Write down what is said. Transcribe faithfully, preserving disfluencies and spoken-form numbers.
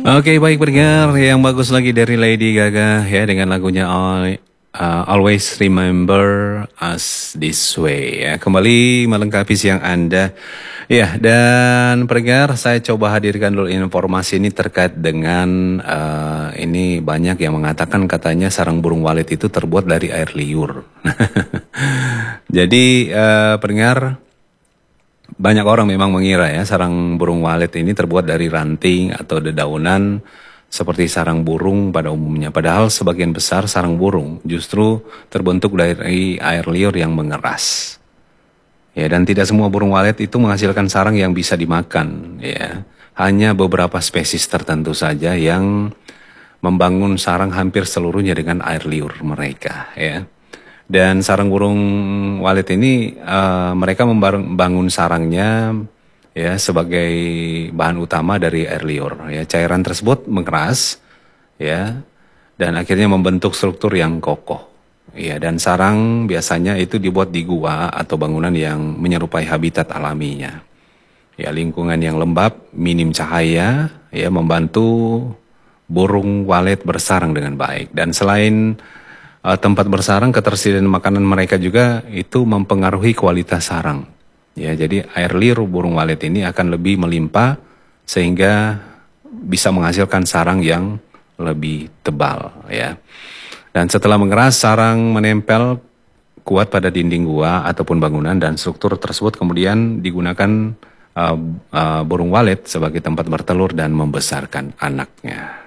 Oke, baik pendengar, yang bagus lagi dari Lady Gaga ya dengan lagunya All- uh, Always Remember Us This Way ya. Kembali melengkapi siang Anda. Ya, dan pendengar, saya coba hadirkan dulu informasi ini terkait dengan uh, ini banyak yang mengatakan katanya sarang burung walet itu terbuat dari air liur. Jadi uh, pendengar, banyak orang memang mengira ya sarang burung walet ini terbuat dari ranting atau dedaunan seperti sarang burung pada umumnya. Padahal sebagian besar sarang burung justru terbentuk dari air liur yang mengeras. Ya, dan tidak semua burung walet itu menghasilkan sarang yang bisa dimakan. Ya, hanya beberapa spesies tertentu saja yang membangun sarang hampir seluruhnya dengan air liur mereka. Ya. Dan sarang burung walet ini uh, mereka membangun sarangnya ya sebagai bahan utama dari air liur. Ya, cairan tersebut mengeras ya dan akhirnya membentuk struktur yang kokoh. Ya, dan sarang biasanya itu dibuat di gua atau bangunan yang menyerupai habitat alaminya. Ya, lingkungan yang lembab, minim cahaya, ya membantu burung walet bersarang dengan baik. Dan selain uh, tempat bersarang, ketersediaan makanan mereka juga itu mempengaruhi kualitas sarang. Ya, jadi air liur burung walet ini akan lebih melimpah sehingga bisa menghasilkan sarang yang lebih tebal ya. Dan setelah mengeras, sarang menempel kuat pada dinding gua ataupun bangunan dan struktur tersebut kemudian digunakan uh, uh, burung walet sebagai tempat bertelur dan membesarkan anaknya.